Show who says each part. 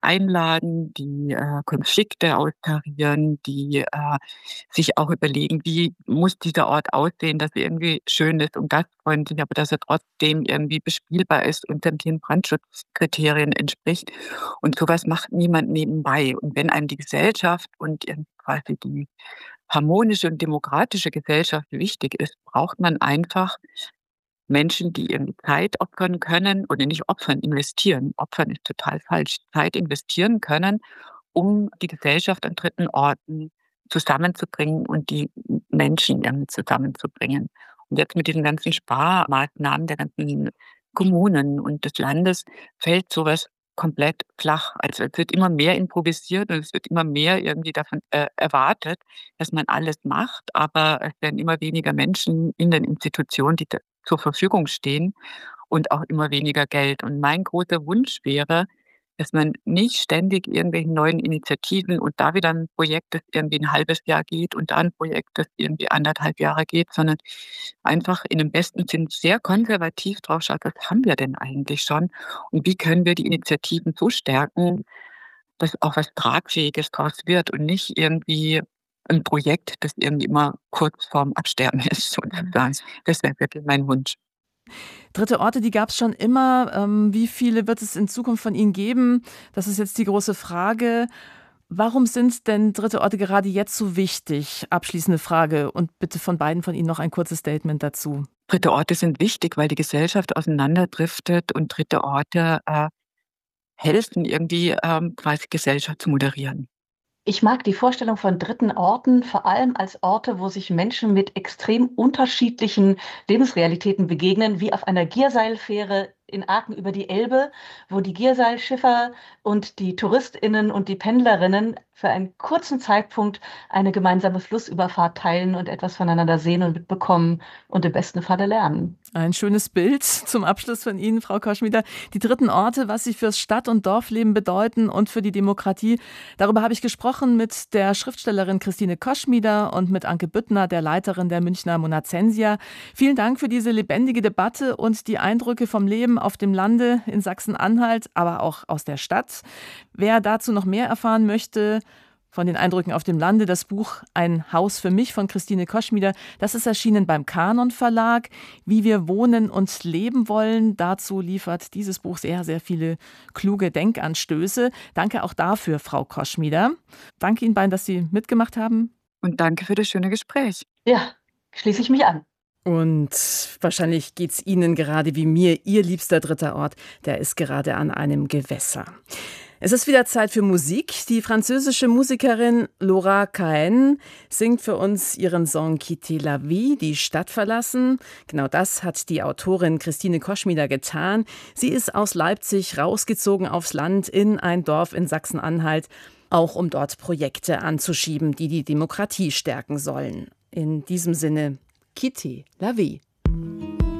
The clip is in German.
Speaker 1: einladen, die Konflikte austarieren, die sich auch überlegen, wie muss dieser Ort aussehen, dass er irgendwie schön ist und gastfreundlich, aber dass er trotzdem irgendwie bespielbar ist und sämtlichen Brandschutzkriterien entspricht. Und sowas macht niemand nebenbei. Und wenn einem die Gesellschaft und quasi die harmonische und demokratische Gesellschaft wichtig ist, braucht man einfach Menschen, die irgendwie Zeit opfern können oder nicht opfern, investieren. Opfern ist total falsch. Zeit investieren können, um die Gesellschaft an dritten Orten zusammenzubringen und die Menschen irgendwie zusammenzubringen. Und jetzt mit diesen ganzen Sparmaßnahmen der ganzen Kommunen und des Landes fällt sowas komplett flach. Also es wird immer mehr improvisiert und es wird immer mehr irgendwie davon erwartet, dass man alles macht, aber es werden immer weniger Menschen in den Institutionen, die zur Verfügung stehen und auch immer weniger Geld. Und mein großer Wunsch wäre, dass man nicht ständig irgendwelchen neuen Initiativen und da wieder ein Projekt, das irgendwie ein halbes Jahr geht und da ein Projekt, das irgendwie 1,5 Jahre geht, sondern einfach in dem besten Sinn sehr konservativ drauf schaut, was haben wir denn eigentlich schon und wie können wir die Initiativen so stärken, dass auch was Tragfähiges draus wird und nicht irgendwie ein Projekt, das irgendwie immer kurz vorm Absterben ist sozusagen. Das wäre wirklich mein Wunsch.
Speaker 2: Dritte Orte, die gab es schon immer. Wie viele wird es in Zukunft von Ihnen geben? Das ist jetzt die große Frage. Warum sind denn dritte Orte gerade jetzt so wichtig? Abschließende Frage und bitte von beiden von Ihnen noch ein kurzes Statement dazu.
Speaker 1: Dritte Orte sind wichtig, weil die Gesellschaft auseinanderdriftet und dritte Orte helfen irgendwie quasi Gesellschaft zu moderieren.
Speaker 3: Ich mag die Vorstellung von dritten Orten, vor allem als Orte, wo sich Menschen mit extrem unterschiedlichen Lebensrealitäten begegnen, wie auf einer Gierseilfähre in Aachen über die Elbe, wo die Gierseilschiffer und die TouristInnen und die Pendlerinnen für einen kurzen Zeitpunkt eine gemeinsame Flussüberfahrt teilen und etwas voneinander sehen und mitbekommen und im besten Falle lernen.
Speaker 2: Ein schönes Bild zum Abschluss von Ihnen, Frau Koschmider. Die dritten Orte, was sie fürs Stadt- und Dorfleben bedeuten und für die Demokratie. Darüber habe ich gesprochen mit der Schriftstellerin Christine Koschmider und mit Anke Büttner, der Leiterin der Münchner Monacensia. Vielen Dank für diese lebendige Debatte und die Eindrücke vom Leben auf dem Lande in Sachsen-Anhalt, aber auch aus der Stadt. Wer dazu noch mehr erfahren möchte, von den Eindrücken auf dem Lande, das Buch Ein Haus für mich von Christine Koschmider, das ist erschienen beim Kanon Verlag. Wie wir wohnen und leben wollen, dazu liefert dieses Buch sehr, sehr viele kluge Denkanstöße. Danke auch dafür, Frau Koschmider. Danke Ihnen beiden, dass Sie mitgemacht haben.
Speaker 1: Und danke für das schöne Gespräch.
Speaker 3: Ja, schließe ich mich an.
Speaker 2: Und wahrscheinlich geht es Ihnen gerade wie mir. Ihr liebster dritter Ort, der ist gerade an einem Gewässer. Es ist wieder Zeit für Musik. Die französische Musikerin Laura Cahen singt für uns ihren Song Quitter la vie, die Stadt verlassen. Genau das hat die Autorin Christine Koschmider getan. Sie ist aus Leipzig rausgezogen aufs Land in ein Dorf in Sachsen-Anhalt, auch um dort Projekte anzuschieben, die die Demokratie stärken sollen. In diesem Sinne, Quitter la vie.